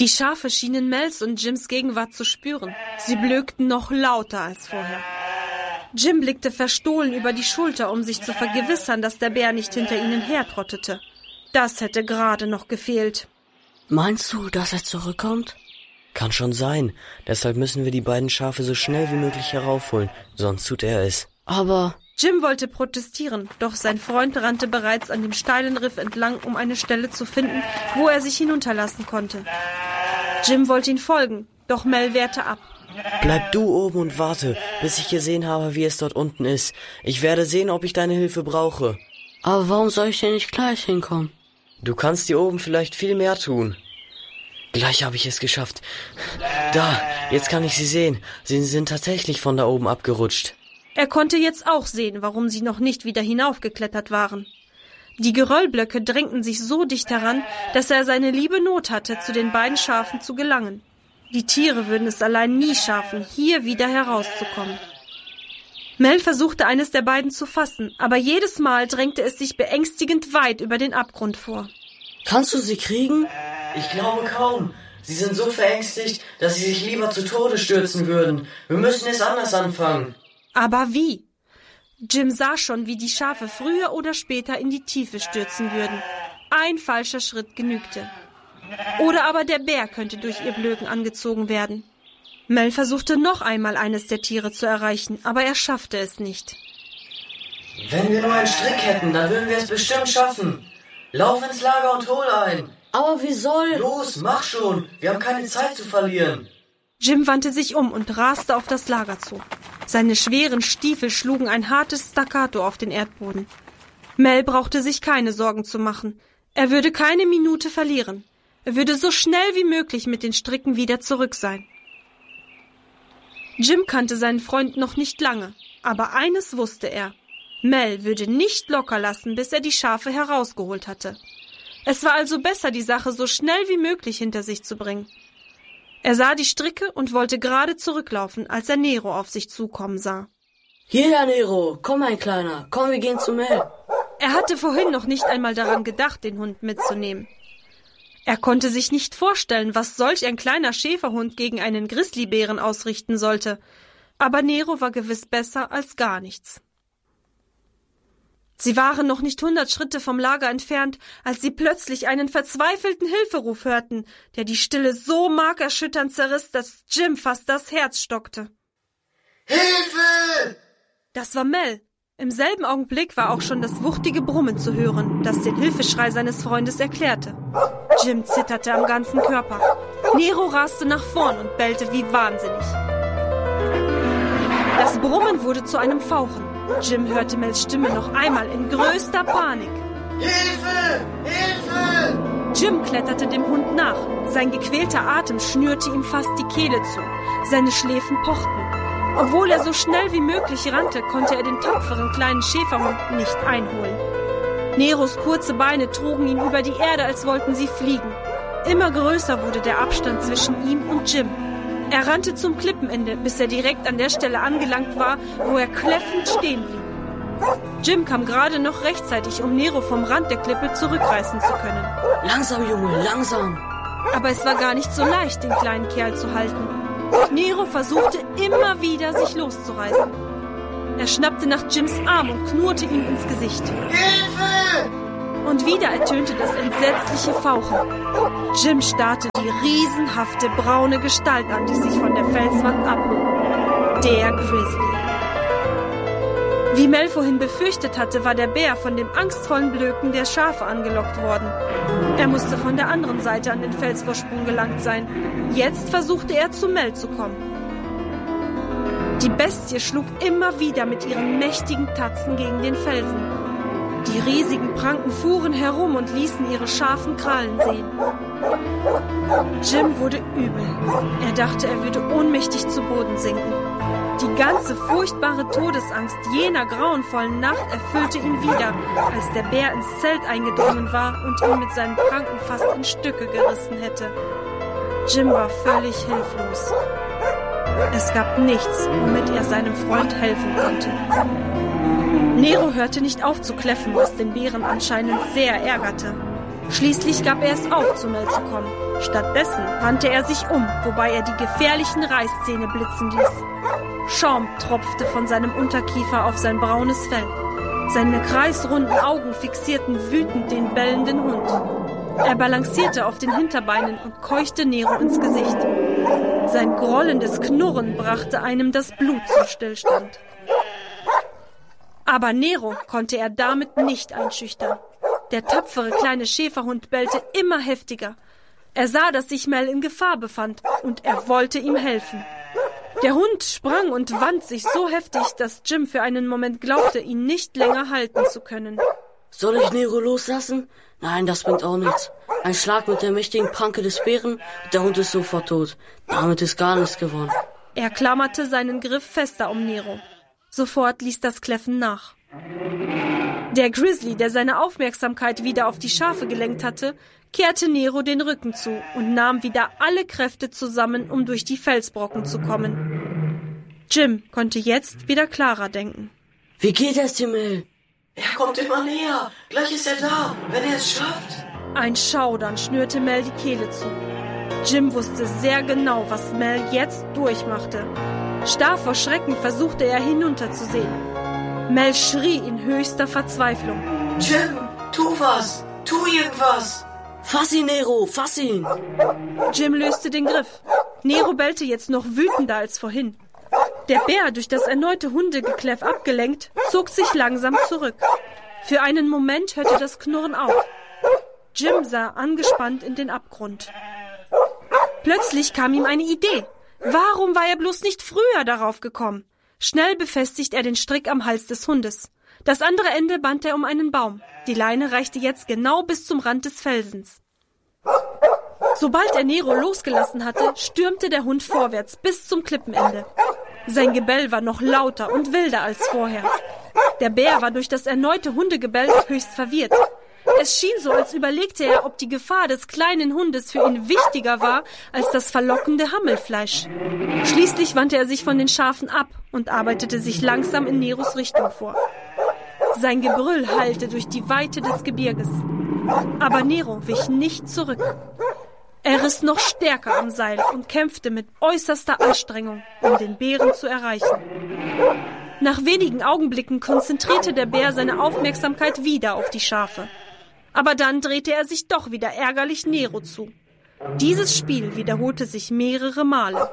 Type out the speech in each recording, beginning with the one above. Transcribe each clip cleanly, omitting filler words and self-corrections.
Die Schafe schienen Mels und Jims Gegenwart zu spüren. Sie blökten noch lauter als vorher. Jim blickte verstohlen über die Schulter, um sich zu vergewissern, dass der Bär nicht hinter ihnen hertrottete. Das hätte gerade noch gefehlt. Meinst du, dass er zurückkommt? Kann schon sein. Deshalb müssen wir die beiden Schafe so schnell wie möglich heraufholen, sonst tut er es. Aber... Jim wollte protestieren, doch sein Freund rannte bereits an dem steilen Riff entlang, um eine Stelle zu finden, wo er sich hinunterlassen konnte. Jim wollte ihn folgen, doch Mel wehrte ab. Bleib du oben und warte, bis ich gesehen habe, wie es dort unten ist. Ich werde sehen, ob ich deine Hilfe brauche. Aber warum soll ich denn nicht gleich hinkommen? Du kannst hier oben vielleicht viel mehr tun. Gleich habe ich es geschafft. Da, jetzt kann ich sie sehen. Sie sind tatsächlich von da oben abgerutscht. Er konnte jetzt auch sehen, warum sie noch nicht wieder hinaufgeklettert waren. Die Geröllblöcke drängten sich so dicht heran, dass er seine liebe Not hatte, zu den beiden Schafen zu gelangen. Die Tiere würden es allein nie schaffen, hier wieder herauszukommen. Mel versuchte, eines der beiden zu fassen, aber jedes Mal drängte es sich beängstigend weit über den Abgrund vor. Kannst du sie kriegen? Ich glaube kaum. Sie sind so verängstigt, dass sie sich lieber zu Tode stürzen würden. Wir müssen es anders anfangen. Aber wie? Jim sah schon, wie die Schafe früher oder später in die Tiefe stürzen würden. Ein falscher Schritt genügte. Oder aber der Bär könnte durch ihr Blöken angezogen werden. Mel versuchte noch einmal, eines der Tiere zu erreichen, aber er schaffte es nicht. Wenn wir nur einen Strick hätten, dann würden wir es bestimmt schaffen. Lauf ins Lager und hol ein. Aber wie soll... Los, mach schon. Wir haben keine Zeit zu verlieren. Jim wandte sich um und raste auf das Lager zu. Seine schweren Stiefel schlugen ein hartes Staccato auf den Erdboden. Mel brauchte sich keine Sorgen zu machen. Er würde keine Minute verlieren. Er würde so schnell wie möglich mit den Stricken wieder zurück sein. Jim kannte seinen Freund noch nicht lange, aber eines wusste er. Mel würde nicht locker lassen, bis er die Schafe herausgeholt hatte. Es war also besser, die Sache so schnell wie möglich hinter sich zu bringen. Er sah die Stricke und wollte gerade zurücklaufen, als er Nero auf sich zukommen sah. Hierher, Nero, komm, mein Kleiner, komm, wir gehen zu Mel. Er hatte vorhin noch nicht einmal daran gedacht, den Hund mitzunehmen. Er konnte sich nicht vorstellen, was solch ein kleiner Schäferhund gegen einen Grizzlybären ausrichten sollte. Aber Nero war gewiss besser als gar nichts. Sie waren noch nicht 100 Schritte vom Lager entfernt, als sie plötzlich einen verzweifelten Hilferuf hörten, der die Stille so markerschütternd zerriss, dass Jim fast das Herz stockte. Hilfe! Das war Mel. Im selben Augenblick war auch schon das wuchtige Brummen zu hören, das den Hilfeschrei seines Freundes erklärte. Jim zitterte am ganzen Körper. Nero raste nach vorn und bellte wie wahnsinnig. Das Brummen wurde zu einem Fauchen. Jim hörte Mels Stimme noch einmal in größter Panik. Hilfe! Hilfe! Jim kletterte dem Hund nach. Sein gequälter Atem schnürte ihm fast die Kehle zu. Seine Schläfen pochten. Obwohl er so schnell wie möglich rannte, konnte er den tapferen kleinen Schäferhund nicht einholen. Neros kurze Beine trugen ihn über die Erde, als wollten sie fliegen. Immer größer wurde der Abstand zwischen ihm und Jim. Er rannte zum Klippenende, bis er direkt an der Stelle angelangt war, wo er kläffend stehen blieb. Jim kam gerade noch rechtzeitig, um Nero vom Rand der Klippe zurückreißen zu können. Langsam, Junge, langsam. Aber es war gar nicht so leicht, den kleinen Kerl zu halten. Nero versuchte immer wieder, sich loszureißen. Er schnappte nach Jims Arm und knurrte ihm ins Gesicht. Hilfe! Und wieder ertönte das entsetzliche Fauchen. Jim starrte die riesenhafte braune Gestalt an, die sich von der Felswand abhob. Der Grizzly. Wie Mel vorhin befürchtet hatte, war der Bär von dem angstvollen Blöken der Schafe angelockt worden. Er musste von der anderen Seite an den Felsvorsprung gelangt sein. Jetzt versuchte er, zu Mel zu kommen. Die Bestie schlug immer wieder mit ihren mächtigen Tatzen gegen den Felsen. Die riesigen Pranken fuhren herum und ließen ihre scharfen Krallen sehen. Jim wurde übel. Er dachte, er würde ohnmächtig zu Boden sinken. Die ganze furchtbare Todesangst jener grauenvollen Nacht erfüllte ihn wieder, als der Bär ins Zelt eingedrungen war und ihn mit seinen Pranken fast in Stücke gerissen hätte. Jim war völlig hilflos. Es gab nichts, womit er seinem Freund helfen konnte. Nero hörte nicht auf zu kläffen, was den Bären anscheinend sehr ärgerte. Schließlich gab er es auf, zu Mel zu kommen. Stattdessen wandte er sich um, wobei er die gefährlichen Reißzähne blitzen ließ. Schaum tropfte von seinem Unterkiefer auf sein braunes Fell. Seine kreisrunden Augen fixierten wütend den bellenden Hund. Er balancierte auf den Hinterbeinen und keuchte Nero ins Gesicht. Sein grollendes Knurren brachte einem das Blut zum Stillstand. Aber Nero konnte er damit nicht einschüchtern. Der tapfere kleine Schäferhund bellte immer heftiger. Er sah, dass sich Mel in Gefahr befand, und er wollte ihm helfen. Der Hund sprang und wand sich so heftig, dass Jim für einen Moment glaubte, ihn nicht länger halten zu können. Soll ich Nero loslassen? Nein, das bringt auch nichts. Ein Schlag mit der mächtigen Pranke des Bären und der Hund ist sofort tot. Damit ist gar nichts gewonnen. Er klammerte seinen Griff fester um Nero. Sofort ließ das Kläffen nach. Der Grizzly, der seine Aufmerksamkeit wieder auf die Schafe gelenkt hatte, kehrte Nero den Rücken zu und nahm wieder alle Kräfte zusammen, um durch die Felsbrocken zu kommen. Jim konnte jetzt wieder klarer denken. Wie geht es dir, Mel? Er kommt immer näher. Gleich ist er da, wenn er es schafft. Ein Schaudern schnürte Mel die Kehle zu. Jim wusste sehr genau, was Mel jetzt durchmachte. Starr vor Schrecken versuchte er hinunterzusehen. Mel schrie in höchster Verzweiflung. Jim, tu was! Tu irgendwas! Fass ihn, Nero, fass ihn! Jim löste den Griff. Nero bellte jetzt noch wütender als vorhin. Der Bär, durch das erneute Hundegekläff abgelenkt, zog sich langsam zurück. Für einen Moment hörte das Knurren auf. Jim sah angespannt in den Abgrund. Plötzlich kam ihm eine Idee. Warum war er bloß nicht früher darauf gekommen? Schnell befestigt er den Strick am Hals des Hundes. Das andere Ende band er um einen Baum. Die Leine reichte jetzt genau bis zum Rand des Felsens. Sobald er Nero losgelassen hatte, stürmte der Hund vorwärts bis zum Klippenende. Sein Gebell war noch lauter und wilder als vorher. Der Bär war durch das erneute Hundegebell höchst verwirrt. Es schien so, als überlegte er, ob die Gefahr des kleinen Hundes für ihn wichtiger war als das verlockende Hammelfleisch. Schließlich wandte er sich von den Schafen ab und arbeitete sich langsam in Neros Richtung vor. Sein Gebrüll hallte durch die Weite des Gebirges. Aber Nero wich nicht zurück. Er riss noch stärker am Seil und kämpfte mit äußerster Anstrengung, um den Bären zu erreichen. Nach wenigen Augenblicken konzentrierte der Bär seine Aufmerksamkeit wieder auf die Schafe. Aber dann drehte er sich doch wieder ärgerlich Nero zu. Dieses Spiel wiederholte sich mehrere Male.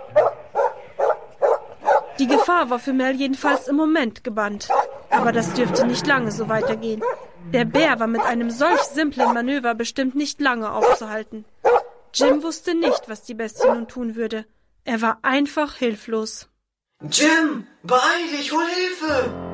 Die Gefahr war für Mel jedenfalls im Moment gebannt. Aber das dürfte nicht lange so weitergehen. Der Bär war mit einem solch simplen Manöver bestimmt nicht lange aufzuhalten. Jim wusste nicht, was die Bestie nun tun würde. Er war einfach hilflos. Jim, beeil dich, hol Hilfe!